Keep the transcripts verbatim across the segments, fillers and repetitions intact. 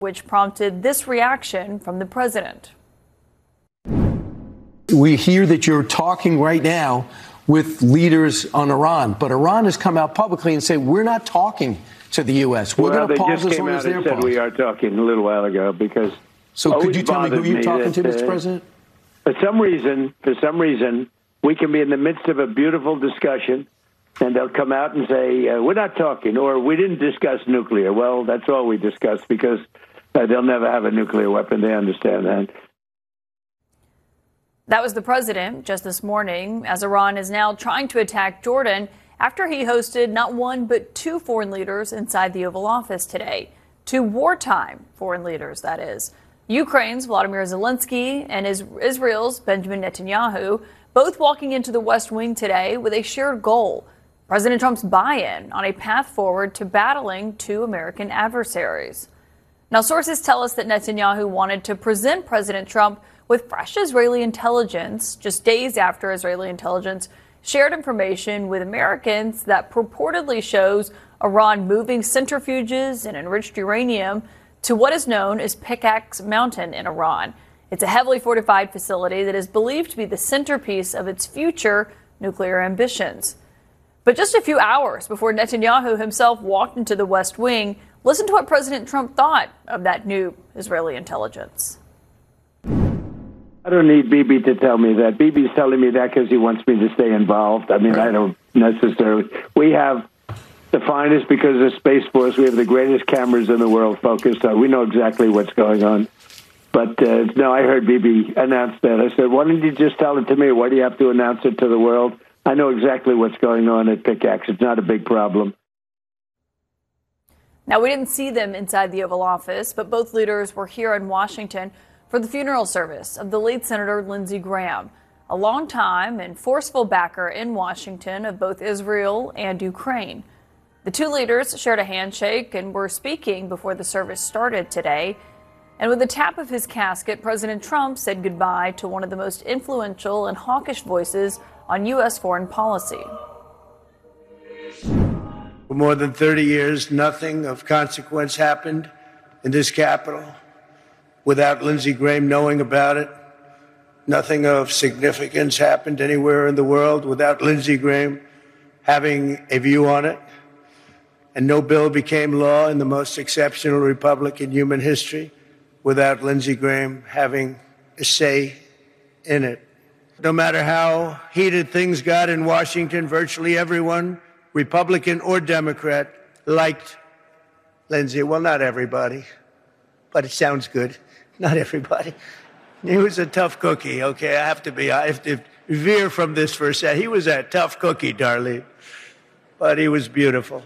which prompted this reaction from the president. We hear that you're talking right now with leaders on Iran, but Iran has come out publicly and said, we're not talking to the U S. We're well, going to pause just as long as they're said we are talking a little while ago because. So could you tell me who you're talking to, Mister Uh, President? For some reason, for some reason, we can be in the midst of a beautiful discussion, and they'll come out and say, uh, we're not talking, or we didn't discuss nuclear. Well, that's all we discussed because uh, they'll never have a nuclear weapon. They understand that. That was the president just this morning, as Iran is now trying to attack Jordan after he hosted not one but two foreign leaders inside the Oval Office today. Two wartime foreign leaders, that is. Ukraine's Volodymyr Zelensky and Israel's Benjamin Netanyahu, both walking into the West Wing today with a shared goal: President Trump's buy-in on a path forward to battling two American adversaries. Now, sources tell us that Netanyahu wanted to present President Trump with fresh Israeli intelligence just days after Israeli intelligence shared information with Americans that purportedly shows Iran moving centrifuges and enriched uranium to what is known as Pickaxe Mountain in Iran. It's a heavily fortified facility that is believed to be the centerpiece of its future nuclear ambitions. But just a few hours before Netanyahu himself walked into the West Wing, listen to what President Trump thought of that new Israeli intelligence. I don't need Bibi to tell me that. Bibi's telling me that because he wants me to stay involved. I mean, I don't necessarily. We have the finest, because of Space Force, we have the greatest cameras in the world focused on. We know exactly what's going on. But, uh, no, I heard Bibi announce that. I said, why didn't you just tell it to me? Why do you have to announce it to the world? I know exactly what's going on at Pickaxe. It's not a big problem. Now, we didn't see them inside the Oval Office, but both leaders were here in Washington for the funeral service of the late Senator Lindsey Graham, a longtime and forceful backer in Washington of both Israel and Ukraine. The two leaders shared a handshake and were speaking before the service started today. And with a tap of his casket, President Trump said goodbye to one of the most influential and hawkish voices on U S foreign policy. For more than thirty years, nothing of consequence happened in this Capitol without Lindsey Graham knowing about it. Nothing of significance happened anywhere in the world without Lindsey Graham having a view on it. And no bill became law in the most exceptional republic in human history without Lindsey Graham having a say in it. No matter how heated things got in Washington, virtually everyone, Republican or Democrat, liked Lindsey. Well, not everybody, but it sounds good. Not everybody. He was a tough cookie, okay? I have to be, I have to veer from this for a second. He was a tough cookie, Darlene, but he was beautiful.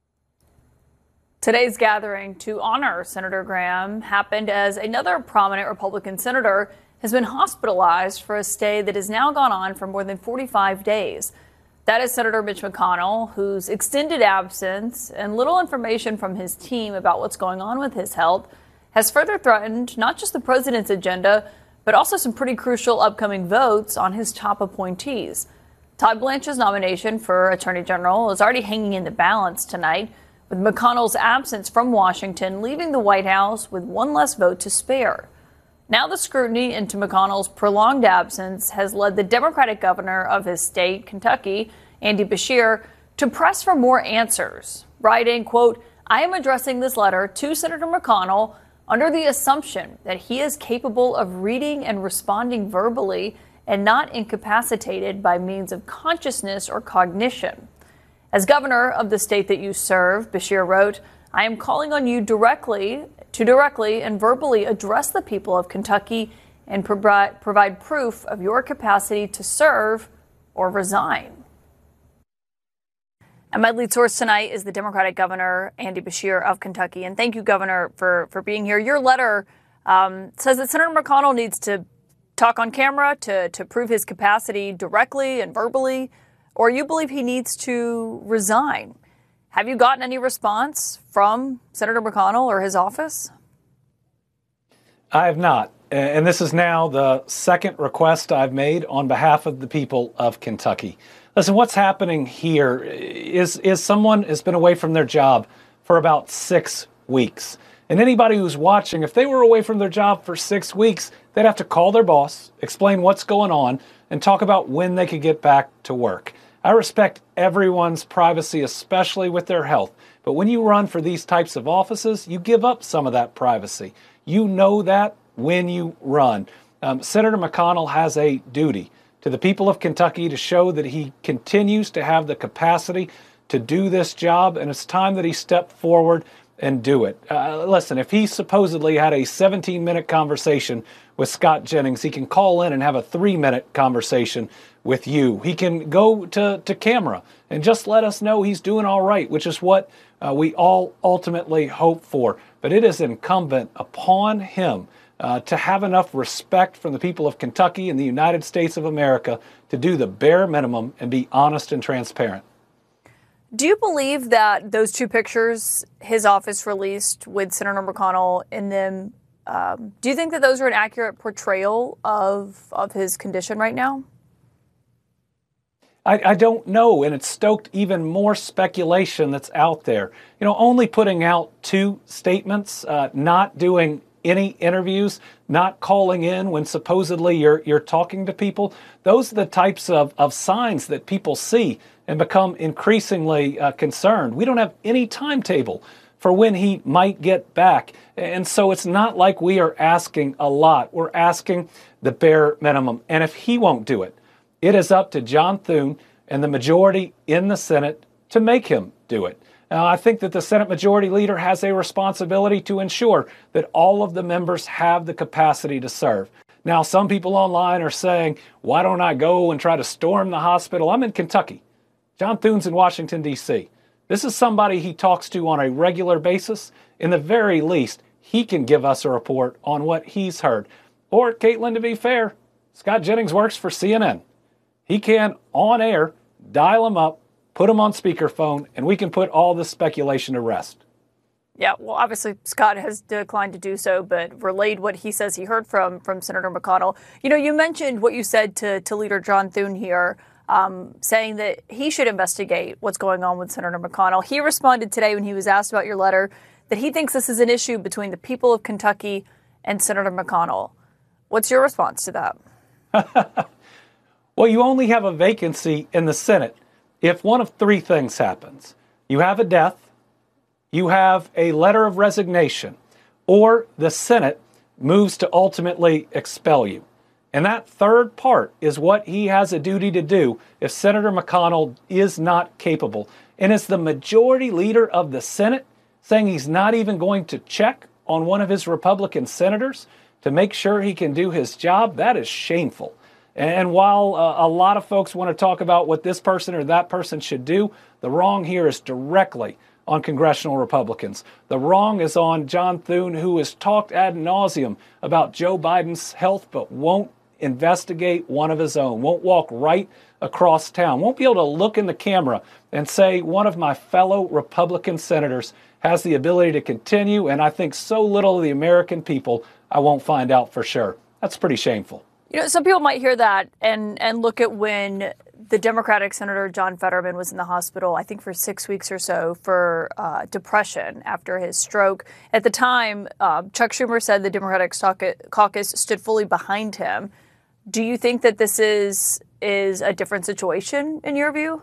Today's gathering to honor Senator Graham happened as another prominent Republican senator has been hospitalized for a stay that has now gone on for more than forty-five days. That is Senator Mitch McConnell, whose extended absence and little information from his team about what's going on with his health has further threatened not just the president's agenda, but also some pretty crucial upcoming votes on his top appointees. Todd Blanche's nomination for Attorney General is already hanging in the balance tonight, with McConnell's absence from Washington leaving the White House with one less vote to spare. Now the scrutiny into McConnell's prolonged absence has led the Democratic governor of his state, Kentucky, Andy Beshear, to press for more answers, writing, quote, I am addressing this letter to Senator McConnell under the assumption that he is capable of reading and responding verbally and not incapacitated by means of consciousness or cognition. As governor of the state that you serve, Beshear wrote, I am calling on you directly to directly and verbally address the people of Kentucky and provide, provide proof of your capacity to serve or resign. And my lead source tonight is the Democratic Governor, Andy Beshear of Kentucky. And thank you, Governor, for, for being here. Your letter um, says that Senator McConnell needs to talk on camera to, to prove his capacity directly and verbally, or you believe he needs to resign. Have you gotten any response from Senator McConnell or his office? I have not. And this is now the second request I've made on behalf of the people of Kentucky. Listen, what's happening here is, is someone has been away from their job for about six weeks. And anybody who's watching, if they were away from their job for six weeks, they'd have to call their boss, explain what's going on, and talk about when they could get back to work. I respect everyone's privacy, especially with their health. But when you run for these types of offices, you give up some of that privacy. You know that when you run. Um, Senator McConnell has a duty to the people of Kentucky to show that he continues to have the capacity to do this job, and it's time that he step forward and do it. Uh, listen, if he supposedly had a seventeen-minute conversation with Scott Jennings, he can call in and have a three-minute conversation with you. He can go to, to camera and just let us know he's doing all right, which is what uh, we all ultimately hope for. But it is incumbent upon him uh, to have enough respect from the people of Kentucky and the United States of America to do the bare minimum and be honest and transparent. Do you believe that those two pictures his office released with Senator McConnell in them, um, do you think that those are an accurate portrayal of, of his condition right now? I, I don't know, and it's stoked even more speculation that's out there. You know, only putting out two statements, uh, not doing any interviews, not calling in when supposedly you're you're talking to people. Those are the types of, of signs that people see and become increasingly uh, concerned. We don't have any timetable for when he might get back. And so it's not like we are asking a lot. We're asking the bare minimum. And if he won't do it, it is up to John Thune and the majority in the Senate to make him do it. Now, I think that the Senate Majority Leader has a responsibility to ensure that all of the members have the capacity to serve. Now, some people online are saying, why don't I go and try to storm the hospital? I'm in Kentucky. John Thune's in Washington, D C This is somebody he talks to on a regular basis. In the very least, he can give us a report on what he's heard. Or, Caitlin, to be fair, Scott Jennings works for C N N. He can, on air, dial him up, put him on speakerphone, and we can put all this speculation to rest. Yeah, well, obviously, Scott has declined to do so, but relayed what he says he heard from from Senator McConnell. You know, you mentioned what you said to, to Leader John Thune here, um, saying that he should investigate what's going on with Senator McConnell. He responded today when he was asked about your letter that he thinks this is an issue between the people of Kentucky and Senator McConnell. What's your response to that? Well, you only have a vacancy in the Senate if one of three things happens. You have a death, you have a letter of resignation, or the Senate moves to ultimately expel you. And that third part is what he has a duty to do if Senator McConnell is not capable. And as the majority leader of the Senate saying he's not even going to check on one of his Republican senators to make sure he can do his job, that is shameful. And while uh, a lot of folks want to talk about what this person or that person should do, the wrong here is directly on congressional Republicans. The wrong is on John Thune, who has talked ad nauseum about Joe Biden's health, but won't investigate one of his own, won't walk right across town, won't be able to look in the camera and say one of my fellow Republican senators has the ability to continue, and I think so little of the American people, I won't find out for sure. That's pretty shameful. You know, some people might hear that and, and look at when the Democratic Senator John Fetterman was in the hospital, I think for six weeks or so, for uh, depression after his stroke. At the time, uh, Chuck Schumer said the Democratic caucus stood fully behind him. Do you think that this is is a different situation in your view?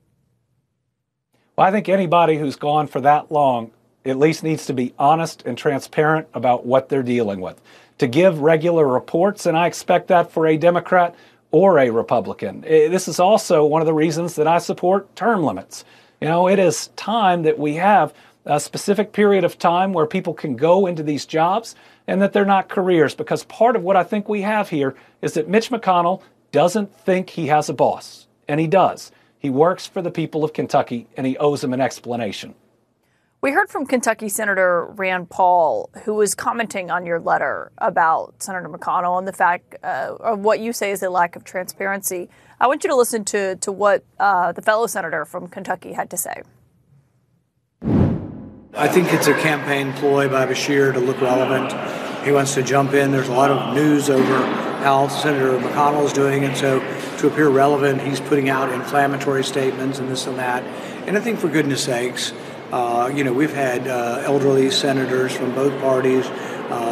Well, I think anybody who's gone for that long at least needs to be honest and transparent about what they're dealing with, to give regular reports, and I expect that for a Democrat or a Republican. This is also one of the reasons that I support term limits. You know, it is time that we have a specific period of time where people can go into these jobs and that they're not careers, because part of what I think we have here is that Mitch McConnell doesn't think he has a boss, and he does. He works for the people of Kentucky, and he owes them an explanation. We heard from Kentucky Senator Rand Paul, who was commenting on your letter about Senator McConnell and the fact uh, of what you say is a lack of transparency. I want you to listen to, to what uh, the fellow senator from Kentucky had to say. I think it's a campaign ploy by Beshear to look relevant. He wants to jump in. There's a lot of news over how Senator McConnell is doing, and so to appear relevant, he's putting out inflammatory statements and this and that. And I think, for goodness sakes, Uh, you know, we've had uh, elderly senators from both parties